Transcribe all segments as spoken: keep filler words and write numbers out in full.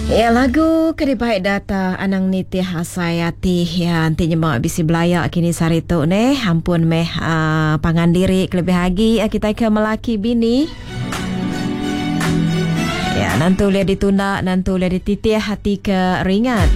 Ya, lagu Keribaik Data Anang Niti Hasayati ya antinya mak bisi belayak kini saritu ne ampun meh uh, pangan diri kelebih lagi uh, kita ke melaki bini ya nantu lihat ditunda nantu lihat dititih hati ke ringat.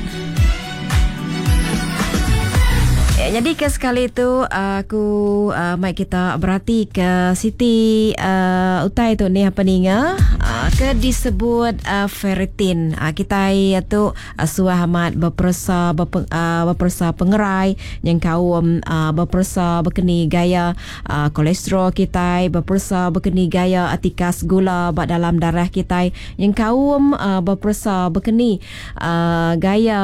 Ya, jadi ke sekali itu aku uh, mai kita berarti ke Siti uh, utai tu ni apa ninga uh, ke disebut uh, ferritin uh, kita itu uh, suah amat berpersa berpe, uh, berpersa pengerai yang kaum uh, berpersa berkeni gaya uh, kolesterol kita berpersa berkeni gaya atikas gula bak dalam darah kita yang kaum uh, berpersa berkeni uh, gaya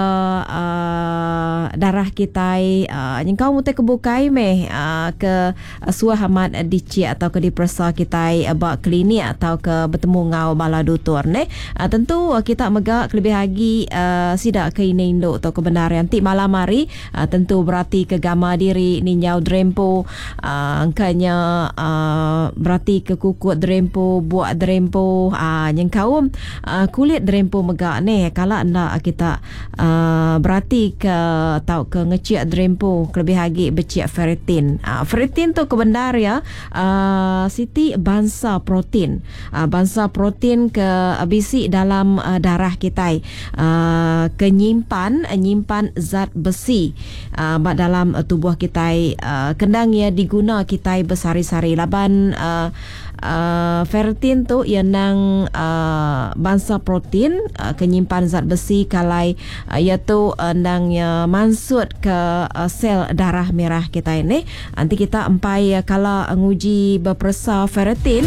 uh, darah kita uh, yang kau mutai kebukai meh uh, ke uh, suah amat uh, dici atau ke dipersa kita uh, bak klinik atau ke bertemu ngau bala doktor ne uh, tentu uh, kita megak lebih lagi uh, sidak ke ini induk atau kebenaran ti malam hari uh, tentu berarti ke gama diri ninyau drempo uh, angkanya uh, berarti ke kukut drempo buat drempo uh, yang kaum uh, kulit drempo megak ne kalau anda kita uh, berarti ke tau ke ngeciak drempo lebih lagi becik ferritin. Uh, ferritin tu kebenar ya uh, Siti bangsa protein. Uh, bangsa protein ke uh, bisi dalam uh, darah kita. Uh, kenyimpan uh, nyimpan zat besi uh, dalam uh, tubuh kita. Uh, kendang ya diguna kita bersari-sari laban uh, Uh, ferritin tu yang nang uh, bangsa protein uh, kenyimpan zat besi kalai uh, iaitu uh, nang uh, mansut ke uh, sel darah merah kita ini nanti kita empai uh, kalau nguji berpersa ferritin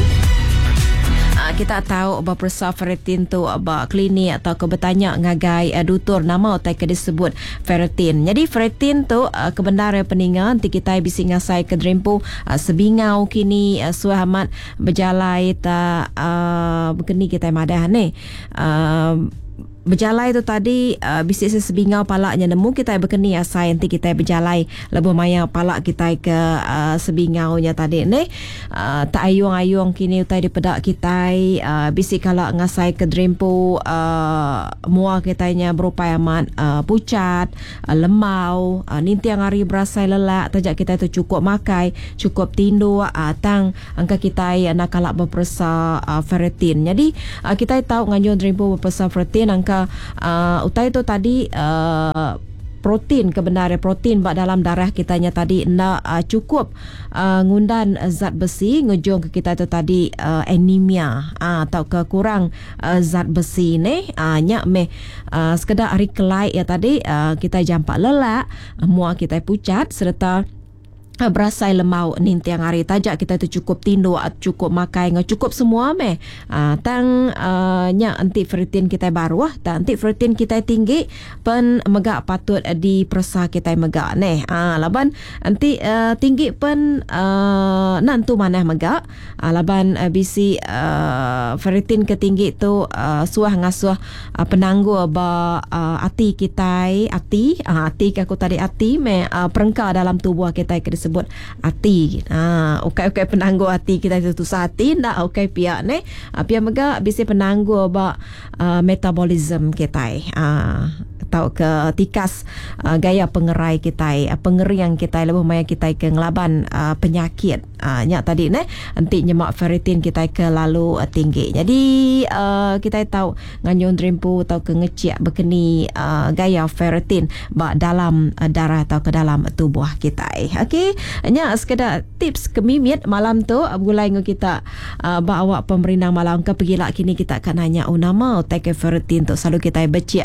kita tahu berpersa ferritin tu ba klinik atau ke bertanya ngagai uh, doktor nama otai ke disebut ferritin. Jadi ferritin tu uh, kebenaran peninga nanti kita bisi ngasai ke drempo uh, sebingau kini uh, suah amat berjalai ta uh, begini kita madah ni uh, berjalai tu tadi uh, bisik sesebingau palaknya nemu kita berkeni asai nanti kita berjalai lebih maya palak kita ke uh, sebingau nya tadi ni uh, tak ayung-ayung kini utai di pedak kita uh, bisik kalau ngasai ke drempo uh, mua kita nya berupaya amat uh, pucat uh, lemau uh, ninti yang hari berasai lelak tajak kita itu cukup makai cukup tindu uh, tang angka kita nak kalak berpersa uh, ferritin. Jadi uh, kita tahu nganjur drempo berpersa ferritin angka Uh, utai tu tadi uh, protein kebenaran protein bak dalam darah kitanya tadi nak uh, cukup uh, ngundan zat besi ngejong ke kita tu tadi uh, anemia uh, atau kekurang uh, zat besi ni uh, nyak meh uh, sekedar hari kelai ya tadi uh, kita jampak lelak uh, mua kita pucat serta berasai lemau ninti yang hari tajak kita tu cukup tindu cukup makai ngau cukup semua meh uh, tang uh, nya anti ferritin kita baru ah tang anti ferritin kita tinggi pen megak patut uh, di persa kita megak neh uh, laban anti uh, tinggi pen uh, nantu manah megak uh, laban uh, bisi uh, ferritin ketinggi tu uh, suah ngasuh uh, penanggu ba uh, ati kita ati uh, ati aku tadi ati meh uh, perengka dalam tubuh kita ke sebut hati. Ha, okey-okey penanggu hati kita itu susah hati ndak okey pihak ni. Ha, pihak mega bisa penanggu ba uh, metabolism kita. Ha, atau ke tikas uh, gaya pengerai kita, uh, pengerian kita lebih maya kita ke ngelaban uh, penyakit. Uh, nyak tadi ni nanti nyemak ferritin kita ke lalu uh, tinggi. Jadi uh, kita tahu nganyun drempo atau ke ngeciak berkeni uh, gaya ferritin ba dalam uh, darah atau ke dalam tubuh kita. Okey. Hanya sekedar tips kemimit malam tu mulai ngau kita uh, ba awak pemerintah malam ke pergilah kini kita akan nanya oh nama take ferritin tu selalu kita becik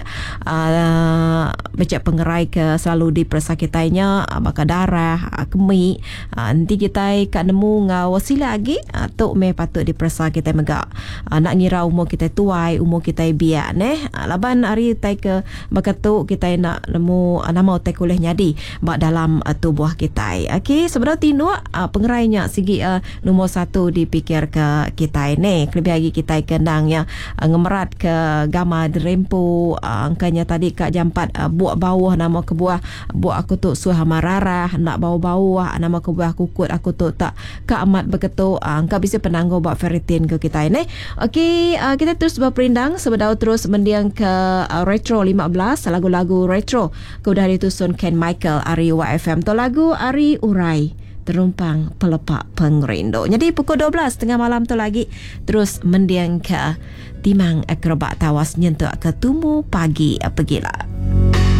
uh, becik pengerai ke selalu di persa kitanya uh, baka darah uh, kemik uh, nanti kita kat nemu ngau wasila lagi uh, tu me patut di persa kita megak uh, nak ngira umur kita tuai umur kita biak neh uh, laban hari tai ke baka tu kita nak nemu uh, nama take boleh nyadi ba dalam uh, tubuh kita. Okey, sebenarnya tinu uh, pengerainya segi uh, nombor satu dipikir ke kita ini. Lebih lagi kita kendang ya uh, ngemerat ke gama drempo uh, angkanya tadi Kak Jampat uh, buat bawah nama kebuah buat aku tu suah mararah nak bawah-bawah nama kebuah kukut aku tu tak Kak Amat begitu uh, Kak bisa penangguh buat Ferritin ke kita ini. Okey, uh, kita terus berperindang sebedau terus mendiang ke uh, Retro lima belas lagu-lagu retro kemudian ditusun Ken Michael Ari Y F M tu lagu Ari Urai Terumpang Pelepak Pengrindu. Jadi pukul dua belas tengah malam tu lagi terus mendiang ke Timang Akrobat Tawas nyentuk ke Tumu Pagi Pergilah.